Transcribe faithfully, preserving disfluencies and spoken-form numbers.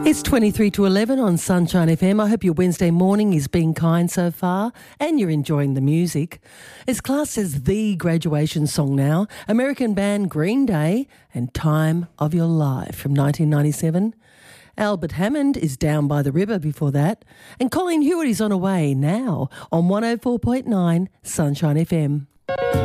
It's twenty-three to eleven on Sunshine F M. I hope your Wednesday morning is being kind so far and you're enjoying the music. It's classed as the graduation song now. American band Green Day and Time of Your Life from nineteen ninety-seven. Albert Hammond is Down by the River before that. And Colleen Hewitt is on her way now on one oh four point nine Sunshine F M.